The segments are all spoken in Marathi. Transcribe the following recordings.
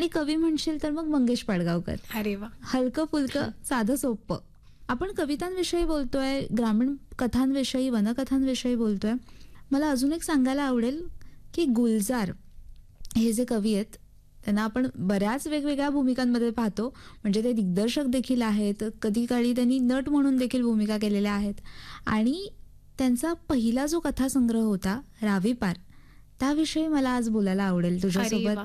आणि कवी म्हणशील तर मग मंगेश पाडगावकर. अरे वा. हलकं फुलकं, साधं सोपं. आपण कवितांविषयी बोलतोय, ग्रामीण कथांविषयी, वनकथांविषयी बोलतोय. मला अजून एक सांगायला आवडेल की गुलजार हे जे कवी आहेत त्यांना आपण बऱ्याच वेगवेगळ्या भूमिकांमध्ये पाहतो. म्हणजे ते दिग्दर्शक देखील आहेत, कधी काळी त्यांनी नट म्हणून देखील भूमिका केलेल्या आहेत. आणि त्यांचा पहिला जो कथासंग्रह होता रावी पार, त्याविषयी मला आज बोलायला आवडेल तुझ्यासोबत.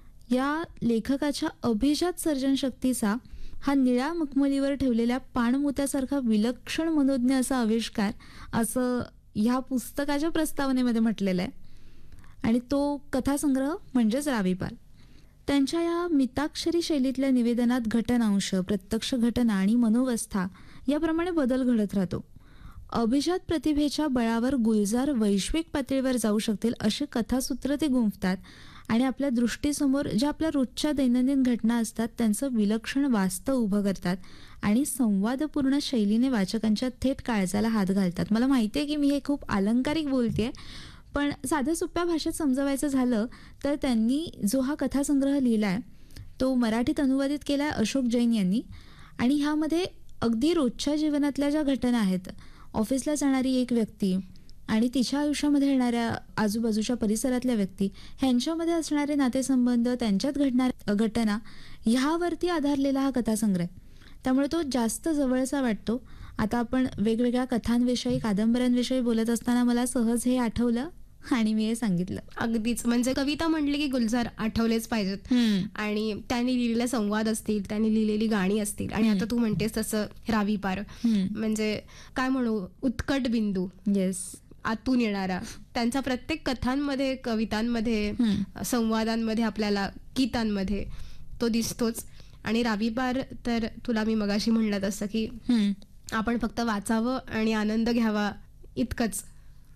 या लेखकाच्या अभिजात सर्जनशक्तीचा हा निळ्या मखमलीवर ठेवलेल्या पाणमुत्यासारखा विलक्षण मनोज्ञ असा आविष्कार, असं ह्या पुस्तकाच्या प्रस्तावनेमध्ये म्हटलेलं आहे. आणि तो कथासंग्रह म्हणजेच रावी पार. त्यांच्या या मिताक्षरी शैलीतल्या निवेदनात घटनांश, प्रत्यक्ष घटना आणि मनोवस्था याप्रमाणे बदल घडत राहतो. अभिजात प्रतिभेच्या बळावर गुलजार वैश्विक पातळीवर जाऊ शकतील अशी कथासूत्र ते गुंफतात आणि आपल्या दृष्टीसमोर ज्या आपल्या रोजच्या दैनंदिन घटना असतात त्यांचं विलक्षण वास्तव उभं करतात आणि संवादपूर्ण शैलीने वाचकांच्या थेट काळजाला हात घालतात. मला माहिती आहे की मी हे खूप अलंकारिक बोलतेय, पण साध्या सोप्या भाषेत समजवायचं झालं तर त्यांनी जो हा कथासंग्रह लिहिलाय तो मराठीत अनुवादित केलाय अशोक जैन यांनी. आणि ह्यामध्ये अगदी रोजच्या जीवनातल्या ज्या घटना आहेत, ऑफिसला जाणारी एक व्यक्ती आणि तिच्या आयुष्यामध्ये येणाऱ्या आजूबाजूच्या परिसरातल्या व्यक्ती, ह्यांच्यामध्ये असणारे नातेसंबंध, त्यांच्यात घडणाऱ्या घटना, ह्यावरती आधारलेला हा कथासंग्रह. त्यामुळे तो जास्त जवळचा वाटतो. आता आपण वेगवेगळ्या कथांविषयी, कादंबऱ्यांविषयी बोलत असताना मला सहज हे आठवलं आणि मी हे सांगितलं. अगदीच. म्हणजे कविता म्हटली की गुलजार आठवलेच पाहिजेत. आणि त्यांनी लिहिलेले संवाद असतील, त्यांनी लिहिलेली गाणी असतील, आणि आता तू म्हणतेस तसं रावी पार, म्हणजे काय म्हणू, उत्कट बिंदू. येस. आतून येणारा त्यांच्या प्रत्येक कथांमध्ये, कवितांमध्ये, संवादांमध्ये, आपल्याला गीतांमध्ये तो दिसतोच. आणि रावी पार तर तुला मी मगाशी म्हणलं तसं की आपण फक्त वाचावं आणि आनंद घ्यावा इतकंच.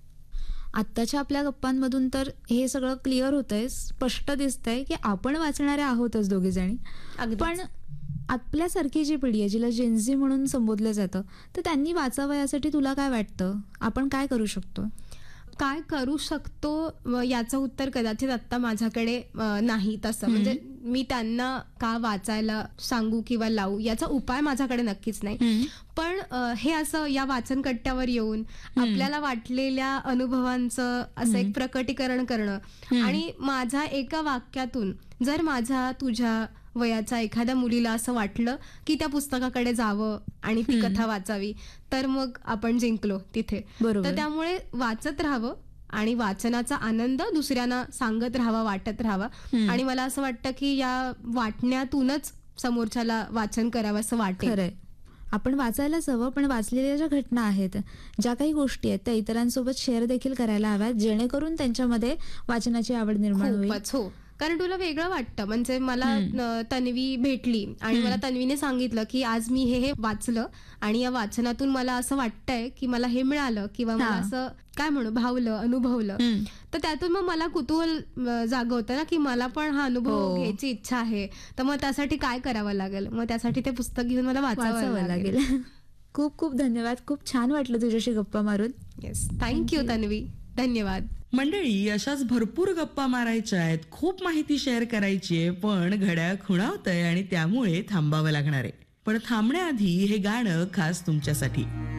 आत्ताच्या आपल्या गप्पांमधून तर हे सगळं क्लिअर होतंय, स्पष्ट दिसतंय की आपण वाचणारे आहोतच दोघी जणी. पण आपल्यासारखी जी पिढी आहे, जिला जेनझी म्हणून संबोधलं जातं, तर त्यांनी वाचावं यासाठी तुला काय वाटतं? आपण काय करू शकतो? काय करू शकतो याचं उत्तर कदाचित आत्ता माझ्याकडे नाही तसं. म्हणजे मी त्यांना का वाचायला सांगू किंवा लावू याचा उपाय माझ्याकडे नक्कीच नाही. पण हे असं या वाचन कट्ट्यावर येऊन आपल्याला वाटलेल्या अनुभवांचं असं एक प्रकटीकरण करणं, आणि माझ्या एका वाक्यातून जर माझ्या तुझ्या वयाच्या एखाद्या मुलीला असं वाटलं की त्या पुस्तकाकडे जावं आणि ती कथा वाचावी, तर मग आपण जिंकलो तिथे. तर त्यामुळे वाचत राहावं आणि वाचनाचा आनंद दुसऱ्यांना सांगत राहावा, वाटत राहावा. आणि मला असं वाटतं की या वाटण्यातूनच समोरच्याला वाचन करावं असं वाटेल. आपण वाचायलाच हवं, पण वाचलेल्या ज्या घटना आहेत, ज्या काही गोष्टी आहेत, त्या इतरांसोबत शेअर देखील करायला हव्यात, जेणेकरून त्यांच्यामध्ये वाचनाची आवड निर्माण होईल. हो, कारण तुला वेगळं वाटतं. म्हणजे मला तन्वी भेटली आणि मला तन्वीने सांगितलं की आज मी हे वाचलं आणि या वाचनातून मला असं वाटतंय की मला हे मिळालं, किंवा मला असं काय म्हणू, भावलं, अनुभवलं. तर त्यातून मग मला कुतूहल जागवतं ना की मला पण हा अनुभव घ्यायची इच्छा आहे. तर मग त्यासाठी काय करावं लागेल? मग त्यासाठी ते पुस्तक घेऊन मला वाचावं लागेल. खूप खूप धन्यवाद. खूप छान वाटलं तुझ्याशी गप्पा मारून. Yes, thank you Tanvi. धन्यवाद. मंडळी, अशाच भरपूर गप्पा मारायच्या आहेत, खूप माहिती शेअर करायची आहे, पण घड्याळ खुणावतंय आणि त्यामुळे थांबावं लागणार आहे. पण थांबण्याआधी हे गाणं खास तुमच्यासाठी.